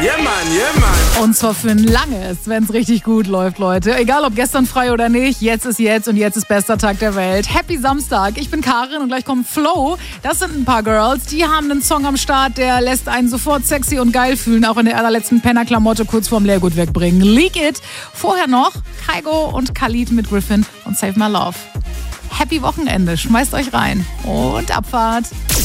Yeah, man, yeah, man. Und zwar für ein langes, wenn es richtig gut läuft, Leute. Egal ob gestern frei oder nicht, jetzt ist jetzt und jetzt ist bester Tag der Welt. Happy Samstag. Ich bin Karin und gleich kommt Flo. Das sind ein paar Girls, die haben einen Song am Start, der lässt einen sofort sexy und geil fühlen, auch in der allerletzten Pennerklamotte kurz vorm Leergut wegbringen. Leak It. Vorher noch Kygo und Khalid mit Griffin und Save My Love. Happy Wochenende. Schmeißt euch rein und Abfahrt.